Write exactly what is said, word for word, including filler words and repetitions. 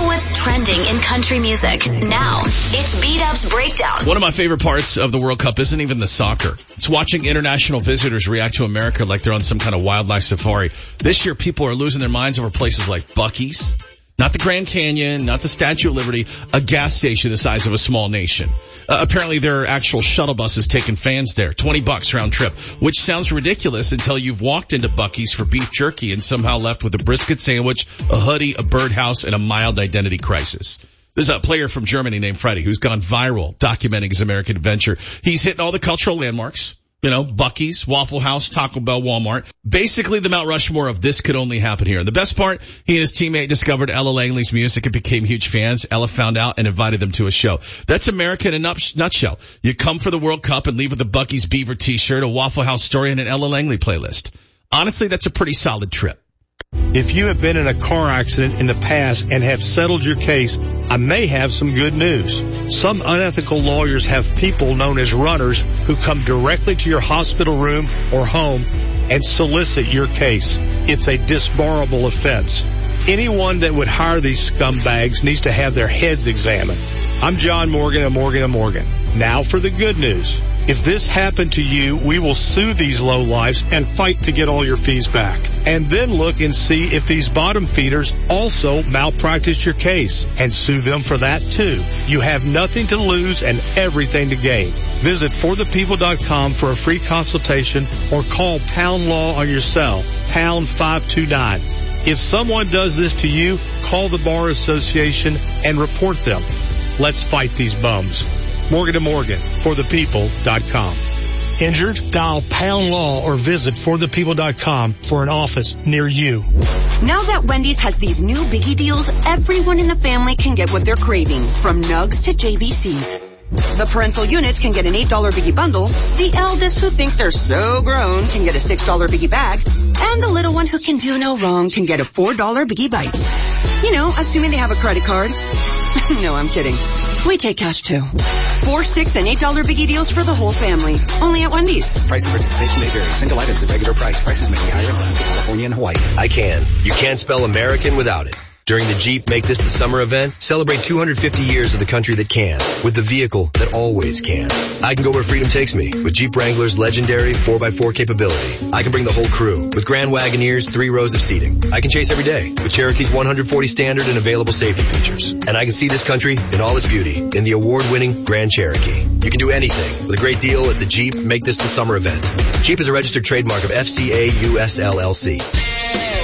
know what's trending in country music. Now, it's B-Dub's Breakdown. One of my favorite parts of the World Cup isn't even the soccer. It's watching international visitors react to America like they're on some kind of wildlife safari. This year, people are losing their minds over places like Buc-ee's. Not the Grand Canyon, not the Statue of Liberty, a gas station the size of a small nation. Uh, apparently there are actual shuttle buses taking fans there, twenty bucks round trip, which sounds ridiculous until you've walked into Buc-ee's for beef jerky and somehow left with a brisket sandwich, a hoodie, a birdhouse, and a mild identity crisis. There's a player from Germany named Freddie who's gone viral documenting his American adventure. He's hitting all the cultural landmarks. You know, Buc-ee's, Waffle House, Taco Bell, Walmart. Basically the Mount Rushmore of this could only happen here. And the best part, he and his teammate discovered Ella Langley's music and became huge fans. Ella found out and invited them to a show. That's America in a nutshell. You come for the World Cup and leave with a Buc-ee's Beaver t-shirt, a Waffle House story, and an Ella Langley playlist. Honestly, that's a pretty solid trip. If you have been in a car accident in the past and have settled your case, I may have some good news. Some unethical lawyers have people known as runners who come directly to your hospital room or home and solicit your case. It's a disbarable offense. Anyone that would hire these scumbags needs to have their heads examined. I'm John Morgan of Morgan and Morgan. Now for the good news. If this happened to you, we will sue these lowlifes and fight to get all your fees back. And then look and see if these bottom feeders also malpracticed your case and sue them for that too. You have nothing to lose and everything to gain. Visit for the people dot com for a free consultation or call Pound Law on your cell, pound five two nine. If someone does this to you, call the Bar Association and report them. Let's fight these bums. Morgan and Morgan, for the people dot com. Injured? Dial Pound Law or visit for the people dot com for an office near you. Now that Wendy's has these new biggie deals, everyone in the family can get what they're craving, from nugs to J B Cs. The parental units can get an eight dollar biggie bundle, the eldest who thinks they're so grown can get a six dollar biggie bag, and the little one who can do no wrong can get a four dollar biggie bites. You know, assuming they have a credit card. No, I'm kidding. We take cash too. Four, six, and eight dollar biggie deals for the whole family. Only at Wendy's. Price of participation may vary. Single items at regular price. Prices may be higher in Alaska, California, and Hawaii. I can. You can't spell American without it. During the Jeep Make This the Summer event, celebrate two hundred fifty years of the country that can, with the vehicle that always can. I can go where freedom takes me, with Jeep Wrangler's legendary four by four capability. I can bring the whole crew, with Grand Wagoneer's three rows of seating. I can chase every day, with Cherokee's one hundred forty standard and available safety features. And I can see this country in all its beauty, in the award-winning Grand Cherokee. You can do anything, with a great deal at the Jeep Make This the Summer event. Jeep is a registered trademark of F C A U S L L C.